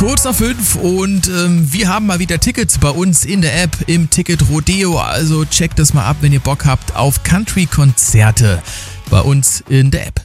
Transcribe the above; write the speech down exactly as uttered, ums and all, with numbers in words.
Kurz nach fünf und ähm, wir haben mal wieder Tickets bei uns in der App im Ticket Rodeo. Also checkt das mal ab, wenn ihr Bock habt auf Country-Konzerte bei uns in der App.